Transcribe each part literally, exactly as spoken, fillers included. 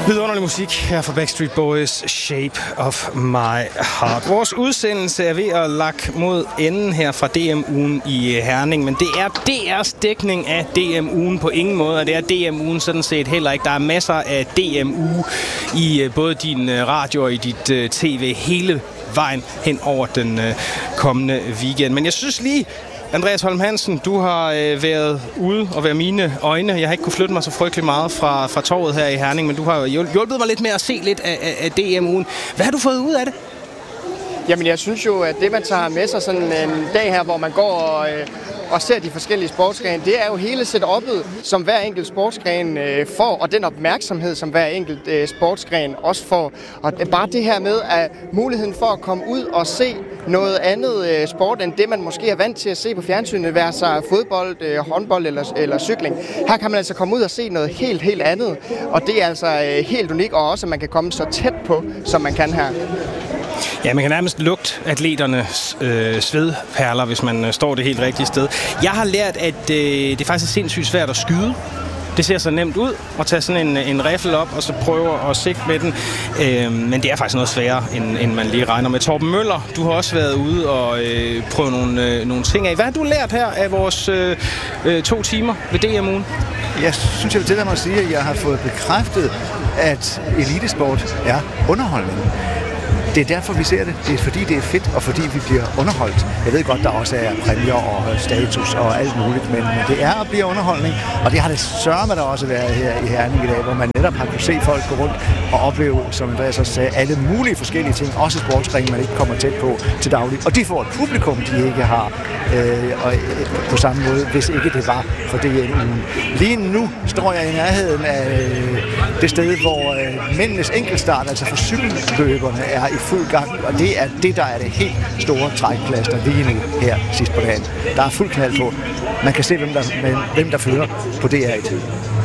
Vidunderlig musik her fra Backstreet Boys, Shape of My Heart. Vores udsendelse er ved at lagt mod enden her fra D M-ugen i Herning, men det er D R's dækning af D M-ugen på ingen måde, og det er D M-ugen sådan set heller ikke. Der er masser af D M-uge i både din radio og i dit tv hele vejen hen over den kommende weekend. Men jeg synes lige, Andreas Holm Hansen, du har øh, været ude og været mine øjne. Jeg har ikke kunne flytte mig så frygtelig meget fra, fra torvet her i Herning, men du har hjulpet mig lidt med at se lidt af, af, af D M-ugen. Hvad har du fået ud af det? Jamen, jeg synes jo, at det, man tager med sig sådan en dag her, hvor man går og, øh, og ser de forskellige sportsgrene, det er jo hele setup'et, som hver enkelt sportsgren øh, får, og den opmærksomhed, som hver enkelt øh, sportsgren også får. Og bare det her med at muligheden for at komme ud og se noget andet øh, sport, end det, man måske er vant til at se på fjernsynet, være sig fodbold, øh, håndbold eller, eller cykling. Her kan man altså komme ud og se noget helt, helt andet, og det er altså øh, helt unikt, og også, at man kan komme så tæt på, som man kan her. Ja, man kan nærmest lugte atleternes øh, svedperler, hvis man øh, står det helt rigtige sted. Jeg har lært, at øh, det faktisk er sindssygt svært at skyde. Det ser så nemt ud at tage sådan en, en riffel op og så prøve at sigte med den. Øh, men det er faktisk noget sværere, end, end man lige regner med. Torben Møller, du har også været ude og øh, prøve nogle, øh, nogle ting af. Hvad har du lært her af vores øh, øh, to timer ved D M-ugen? Jeg synes, jeg vil tillade mig at sige, at jeg har fået bekræftet, at elitesport er underholdning. Det er derfor, vi ser det. Det er fordi, det er fedt, og fordi vi bliver underholdt. Jeg ved godt, der også er præmier og status og alt muligt, men det er at blive underholdning, og det har det sørme der også været her i Herning i dag, hvor man netop har kunne se folk gå rundt og opleve, som Andreas også sagde, alle mulige forskellige ting, også sportsgrene, man ikke kommer tæt på til daglig. Og de får et publikum, de ikke har øh, og, øh, på samme måde, hvis ikke det var for D M-ugen. Lige nu står jeg i nærheden af øh, det sted, hvor øh, mændenes enkeltstart, altså for cykelløberne, er i fuld gang, og det er det, der er det helt store trækplaster lige nu her sidst på dagen. Der er fuld knald på. Man kan se, hvem der, hvem der fører på D R et.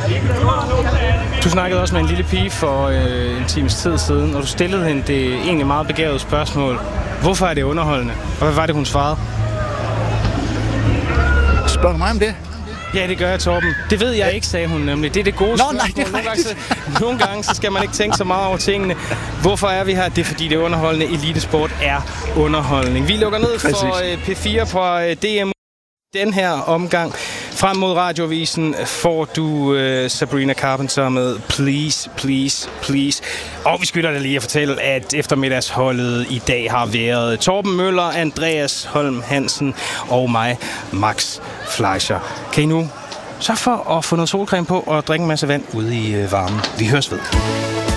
Du snakkede også med en lille pige for øh, en times tid siden, og du stillede hende det egentlig meget begavede spørgsmål. Hvorfor er det underholdende? Og hvad var det, hun svarede? Spørger du mig om det? Ja, det gør jeg, Torben. Det ved jeg ikke, sagde hun nemlig. Det er det gode Nå, spørgsmål. nej, det er nogle, gange, så, nogle gange så skal man ikke tænke så meget over tingene. Hvorfor er vi her? Det er fordi, det underholdende elitesport er underholdning. Vi lukker ned for uh, P fire på uh, D M. Den her omgang frem mod Radioavisen får du uh, Sabrina Carpenter med Please, Please, Please. Og vi skylder da lige at fortælle, at eftermiddagsholdet i dag har været Torben Møller, Andreas Holm Hansen og mig, Max Fleischer. Kan I nu sørge for at få noget solcreme på og drikke en masse vand ude i uh, varmen? Vi høres ved.